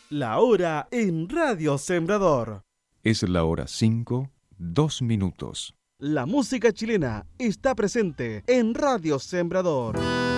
La hora en Radio Sembrador. Es la hora 5, 2 minutos. La música chilena está presente en Radio Sembrador.